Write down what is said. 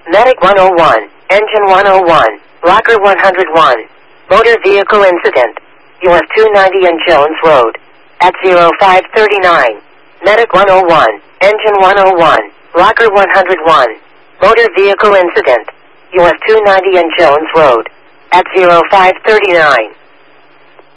Medic 101, Engine 101, Locker 101. Motor vehicle incident. US 290 and Jones Road. At 0539. Medic 101, Engine 101, Locker 101. Motor vehicle incident. US 290 and Jones Road. At 0539.